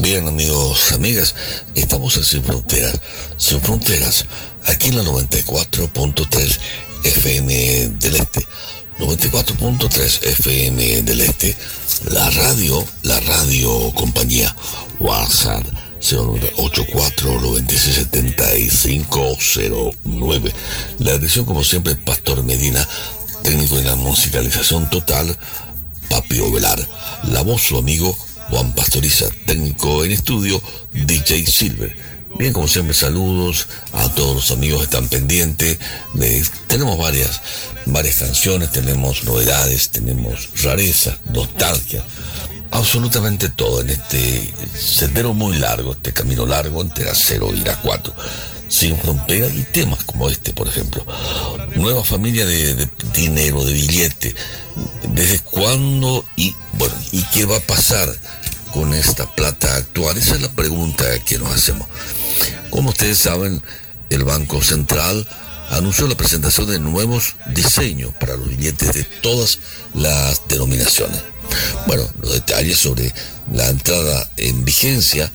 Bien, amigos, amigas, estamos en Sin Fronteras, aquí en la 94.3 FM del Este. 94.3 FM del Este, la radio compañía, WhatsApp 084-967509. La dirección, como siempre, Pastor Medina, técnico de la musicalización total, Papio Velar. La voz, su amigo Juan Pastoriza, técnico en estudio, DJ Silver. Bien, como siempre, saludos a todos los amigos que están pendientes. Tenemos varias canciones, tenemos novedades, tenemos rareza, nostalgia, absolutamente todo en este sendero muy largo, este camino largo entre la 0 y la 4, sin frontera, y temas como este, por ejemplo. Nueva familia de dinero, de billete. ¿Desde cuándo? Y bueno, ¿y qué va a pasar con esta plata actual? Esa es la pregunta que nos hacemos. Como ustedes saben, el Banco Central anunció la presentación de nuevos diseños para los billetes de todas las denominaciones. Bueno, los detalles sobre la entrada en vigencia,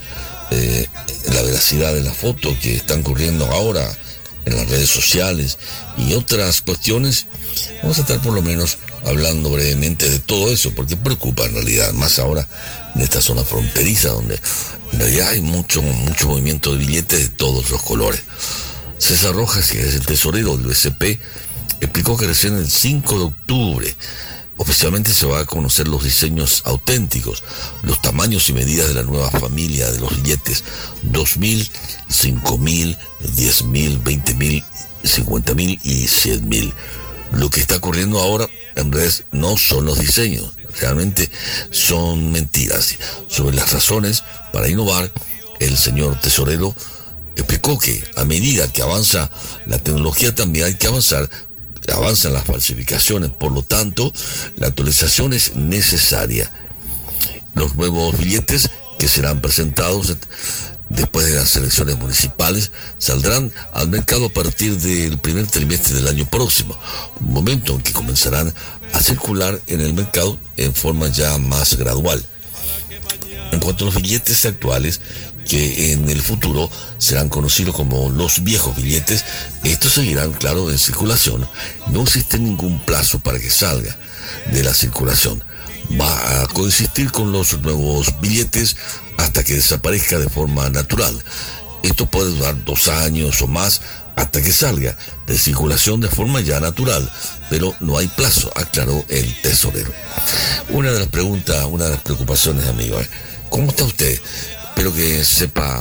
la veracidad de la foto que están corriendo ahora en las redes sociales y otras cuestiones, vamos a estar por lo menos hablando brevemente de todo eso, porque preocupa en realidad, más ahora en esta zona fronteriza donde en realidad hay mucho movimiento de billetes de todos los colores. César Rojas, que es el tesorero del BCP, explicó que recién el 5 de octubre oficialmente se va a conocer los diseños auténticos, los tamaños y medidas de la nueva familia de los billetes 2.000, 5.000, 10.000, 20.000, 50.000 y 100.000. Lo que está ocurriendo ahora en redes no son los diseños, realmente son mentiras. Sobre las razones para innovar, el señor tesorero explicó que a medida que avanza la tecnología también hay que avanzan las falsificaciones, por lo tanto la actualización es necesaria. Los nuevos billetes que serán presentados después de las elecciones municipales saldrán al mercado a partir del primer trimestre del año próximo, un momento en que comenzarán a circular en el mercado en forma ya más gradual. En cuanto a los billetes actuales, que en el futuro serán conocidos como los viejos billetes, estos seguirán, claro, en circulación. No existe ningún plazo para que salga de la circulación. Va a coexistir con los nuevos billetes hasta que desaparezca de forma natural. Esto puede durar 2 años o más hasta que salga de circulación de forma ya natural, pero no hay plazo, aclaró el tesorero. Una de las preocupaciones, amigos, ¿cómo está usted? Espero que sepa,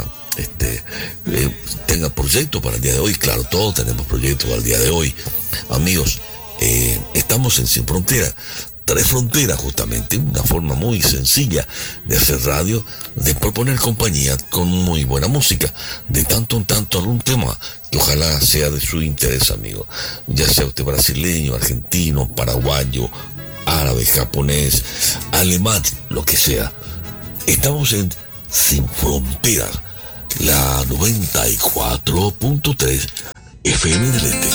tenga proyecto para el día de hoy. Claro, todos tenemos proyectos para el día de hoy. Amigos, estamos en Sin Frontera. 3 fronteras, justamente, una forma muy sencilla de hacer radio, de proponer compañía con muy buena música, de tanto en tanto algún tema que ojalá sea de su interés, amigo, ya sea usted brasileño, argentino, paraguayo, árabe, japonés, alemán, lo que sea. Estamos en Sin Fronteras, la 94.3 FM del Este.